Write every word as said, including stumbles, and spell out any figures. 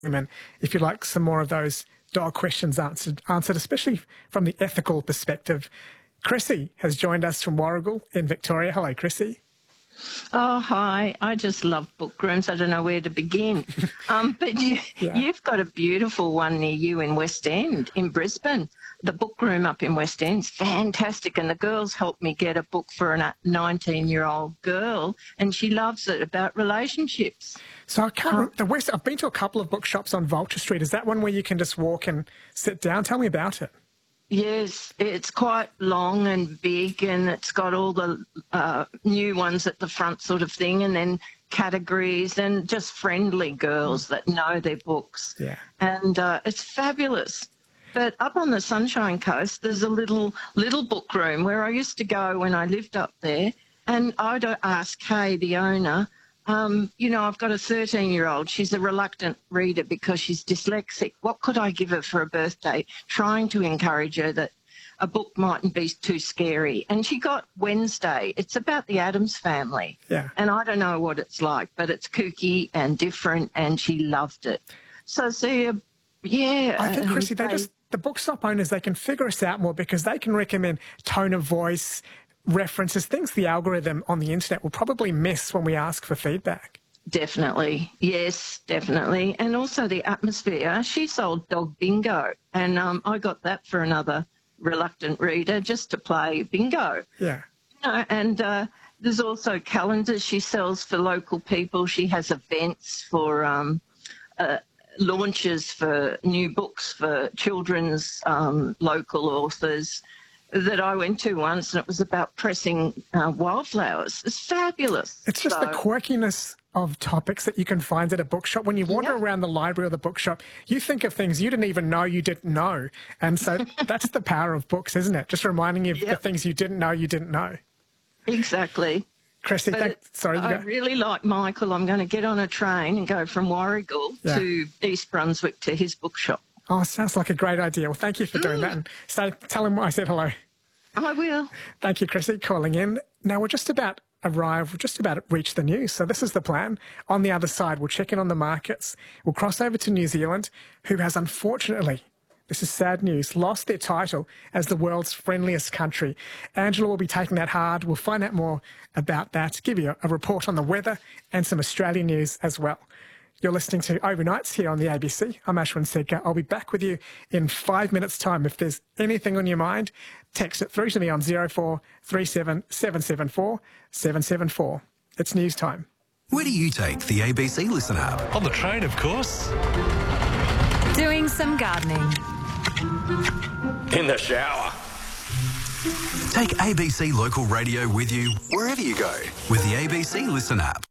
And if you'd like some more of those dog questions answered, answered, especially from the ethical perspective, Chrissy has joined us from Warragul in Victoria. Hello, Chrissy. Oh, hi. I just love book rooms. I don't know where to begin. um, but you, Yeah. you've got a beautiful one near you in West End, in Brisbane. The book room up in West End's fantastic, and the girls helped me get a book for a nineteen-year-old girl, and she loves it, about relationships. So I can't. Um, the West. I've been to a couple of bookshops on Vulture Street. Is that one where you can just walk and sit down? Tell me about it. Yes, it's quite long and big, and it's got all the uh, new ones at the front sort of thing, and then categories and just friendly girls that know their books. Yeah. And uh, it's fabulous. But up on the Sunshine Coast, there's a little little book room where I used to go when I lived up there, and I'd ask Kay, the owner, Um, you know, I've got a thirteen-year-old. She's a reluctant reader because she's dyslexic. What could I give her for a birthday? Trying to encourage her that a book mightn't be too scary. And she got Wednesday. It's about the Addams family. Yeah. And I don't know what it's like, but it's kooky and different, and she loved it. So, see, uh, yeah. I think, um, Chrissy, they they- just the bookshop owners, they can figure us out more because they can recommend tone of voice, references, things the algorithm on the internet will probably miss when we ask for feedback. Definitely. Yes, definitely. And also the atmosphere. She sold Dog Bingo, and um, I got that for another reluctant reader just to play bingo. Yeah. You know, and uh, there's also calendars she sells for local people. She has events for um, uh, launches for new books for children's um, local authors that I went to once, and it was about pressing uh, wildflowers. It's fabulous. It's just so, the quirkiness of topics that you can find at a bookshop. When you wander Yeah. around the library or the bookshop, you think of things you didn't even know you didn't know. And so that's the power of books, isn't it? Just reminding you of the Yep. things you didn't know you didn't know. Exactly. Chrissy, But thank, it- sorry. You I go. really like Michael. I'm going to get on a train and go from Warragul Yeah. to East Brunswick to his bookshop. Oh, sounds like a great idea. Well, thank you for doing that. And so tell him I said hello. I will. Thank you, Chrissy, calling in. Now, we're just about arrived, we're just about reached the news. So this is the plan. On the other side, we'll check in on the markets. We'll cross over to New Zealand, who has unfortunately, this is sad news, lost their title as the world's friendliest country. Angela will be taking that hard. We'll find out more about that, give you a report on the weather and some Australian news as well. You're listening to Overnights here on the A B C. I'm Ashwin Sedka. I'll be back with you in five minutes' time. If there's anything on your mind, text it through to me on zero four three seven seven seven four seven seven four. It's news time. Where do you take the A B C Listen app? On the train, of course. Doing some gardening. In the shower. Take A B C Local Radio with you wherever you go with the A B C Listen app.